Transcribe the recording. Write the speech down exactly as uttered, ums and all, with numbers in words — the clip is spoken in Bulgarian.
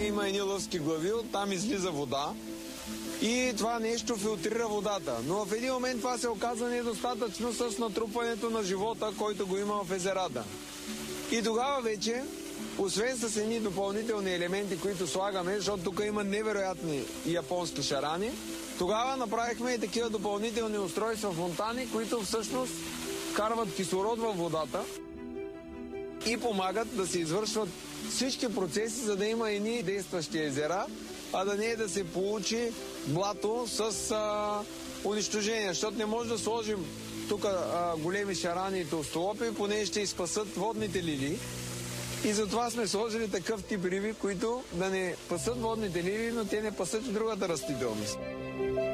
има едни лъвски глави, оттам излиза вода и това нещо филтрира водата. Но в един момент това се оказа недостатъчно с натрупването на живота, който го има в езерата. И тогава вече, освен с едни допълнителни елементи, които слагаме, защото тук има невероятни японски шарани, тогава направихме и такива допълнителни устройства фонтани, които всъщност вкарват кислород във водата и помагат да се извършват всички процеси, за да има едни действащи езера, а да не е да се получи блато с а, унищожение. Защото не може да сложим тук а, големи шарани и толстолопи, понеже ще изпасат водните лилии. И затова сме сложили такъв тип риби, които да не пасат водните лилии, но те не пасат и другата растителност.